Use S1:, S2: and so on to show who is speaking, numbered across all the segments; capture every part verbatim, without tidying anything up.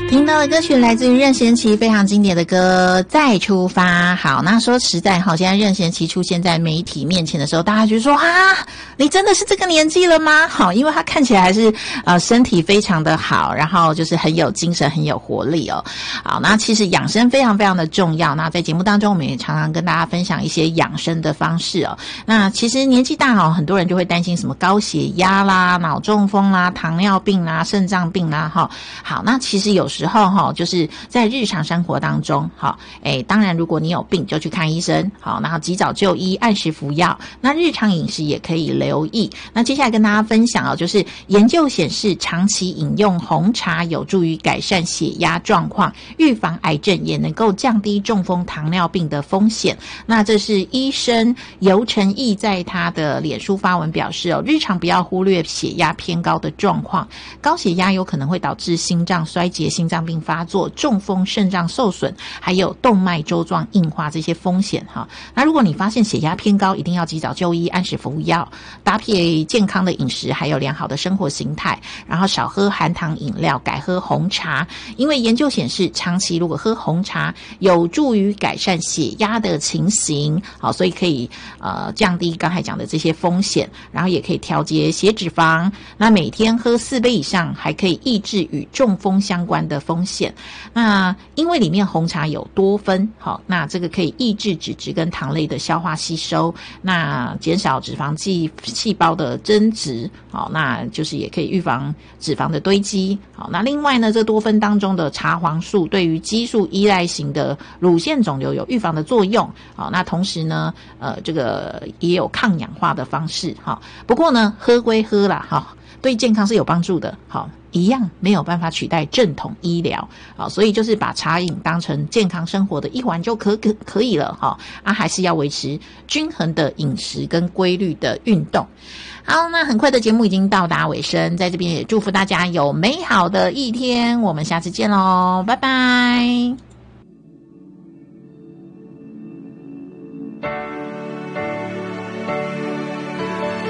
S1: 听到的歌曲来自于任贤齐非常经典的歌《再出发》。好，那说实在哈，现在任贤齐出现在媒体面前的时候，大家就说啊，你真的是这个年纪了吗？好，因为他看起来还是呃身体非常的好，然后就是很有精神、很有活力哦。好，那其实养生非常非常的重要。那在节目当中，我们也常常跟大家分享一些养生的方式哦。那其实年纪大哦，很多人就会担心什么高血压啦、脑中风啦、糖尿病啦、肾脏病啦哈。好，那其实有时候哈，就是在日常生活当中，好，诶，当然如果你有病就去看医生，好，然后及早就医，按时服药。那日常饮食也可以留意。那接下来跟大家分享哦，就是研究显示，长期饮用红茶有助于改善血压状况，预防癌症，也能够降低中风、糖尿病的风险。那这是医生尤承义在他的脸书发文表示哦，日常不要忽略血压偏高的状况，高血压有可能会导致心脏衰竭、心脏病发作、中风、肾脏受损，还有动脉粥状硬化这些风险哈。那如果你发现血压偏高，一定要及早就医，按时服药，搭配健康的饮食，还有良好的生活形态，然后少喝含糖饮料，改喝红茶。因为研究显示，长期如果喝红茶，有助于改善血压的情形，好，所以可以呃降低刚才讲的这些风险，然后也可以调节血脂肪。那每天喝四杯以上，还可以抑制与中风相关的风险。那因为里面红茶有多酚，好，那这个可以抑制脂质跟糖类的消化吸收，那减少脂肪细细胞的增殖，好，那就是也可以预防脂肪的堆积。好，那另外呢，这多酚当中的茶黄素对于激素依赖型的乳腺肿瘤有预防的作用。好，那同时呢，呃，这个也有抗氧化的方式。好，不过呢，喝归喝啦，哈，对健康是有帮助的。好，一样没有办法取代正统医疗，好，所以就是把茶饮当成健康生活的一环就可可可以了哈。啊，还是要维持均衡的饮食跟规律的运动。好，那很快的节目已经到达尾声，在这边也祝福大家有美好的一天，我们下次见咯，拜拜。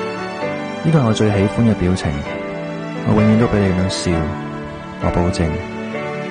S2: 呢個係我最喜歡嘅表情，我永遠都俾你咁樣笑，我保證。